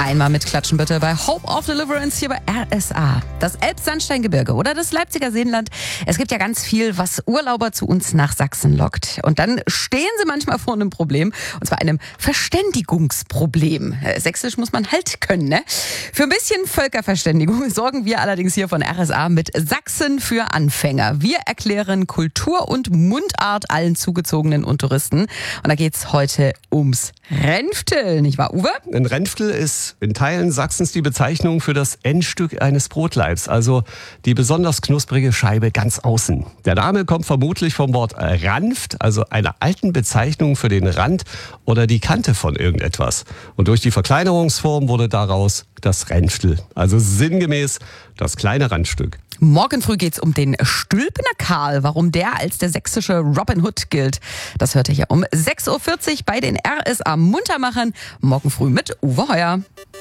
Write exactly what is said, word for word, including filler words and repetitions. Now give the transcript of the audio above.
Einmal mit Klatschen bitte bei Hope of Deliverance hier bei R S A. Das Elbsandsteingebirge oder das Leipziger Seenland. Es gibt ja ganz viel, was Urlauber zu uns nach Sachsen lockt. Und dann stehen sie manchmal vor einem Problem. Und zwar einem Verständigungsproblem. Sächsisch muss man halt können, ne? Für ein bisschen Völkerverständigung sorgen wir allerdings hier von R S A mit Sachsen für Anfänger. Wir erklären Kultur und Mundart allen Zugezogenen und Touristen. Und da geht's heute ums Renftel, nicht wahr, Uwe? Ein Renftel ist in Teilen Sachsens die Bezeichnung für das Endstück eines Brotleibs, also die besonders knusprige Scheibe ganz außen. Der Name kommt vermutlich vom Wort Ranft, also einer alten Bezeichnung für den Rand oder die Kante von irgendetwas. Und durch die Verkleinerungsform wurde daraus das Renftel, also sinngemäß das kleine Randstück. Morgen früh geht's um den Stülpener Karl, warum der als der sächsische Robin Hood gilt. Das hört ihr hier um sechs Uhr vierzig bei den R S A Muntermachern. Morgen früh mit Uwe Heuer.